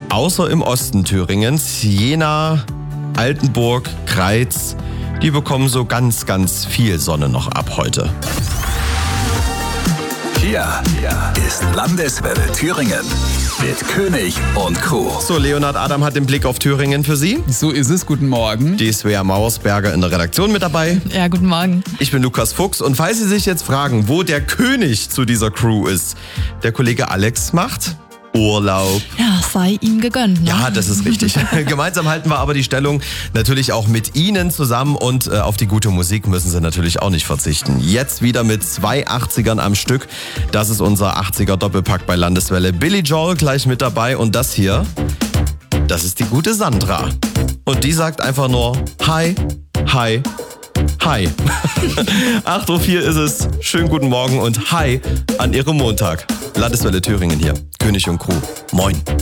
außer im Osten Thüringens, Jena, Altenburg, Greiz, die bekommen so ganz, ganz viel Sonne noch ab heute. Hier ist Landeswelle Thüringen mit König und Crew. So, Leonhard Adam hat den Blick auf Thüringen für Sie. So ist es, guten Morgen. Die Svea Mauersberger in der Redaktion mit dabei. Ja, guten Morgen. Ich bin Lukas Fuchs und falls Sie sich jetzt fragen, wo der König zu dieser Crew ist, der Kollege Alex macht Urlaub. Ja, sei ihm gegönnt. Ne? Ja, das ist richtig. Gemeinsam halten wir aber die Stellung natürlich auch mit Ihnen zusammen und auf die gute Musik müssen Sie natürlich auch nicht verzichten. Jetzt wieder mit 2 80ern am Stück. Das ist unser 80er Doppelpack bei Landeswelle. Billy Joel gleich mit dabei und das hier, das ist die gute Sandra. Und die sagt einfach nur Hi, Hi, Hi. 8.04 Uhr ist es. Schönen guten Morgen und Hi an Ihrem Montag. Landeswelle Thüringen hier. König und Crew. Moin.